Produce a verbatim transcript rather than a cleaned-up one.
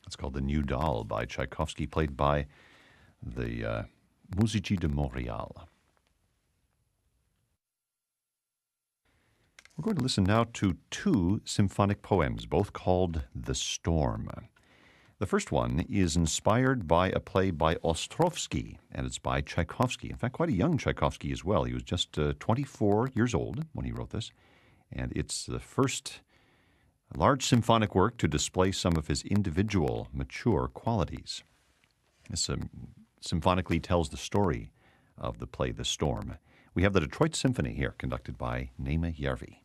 It's called The New Doll by Tchaikovsky, played by the uh, Musici de Montréal. We're going to listen now to two symphonic poems, both called The Storm. The first one is inspired by a play by Ostrovsky, and it's by Tchaikovsky. In fact, quite a young Tchaikovsky as well. He was just uh, twenty-four years old when he wrote this, and it's the first large symphonic work to display some of his individual, mature qualities. This um, symphonically tells the story of the play The Storm. We have the Detroit Symphony here, conducted by Naima Järvi.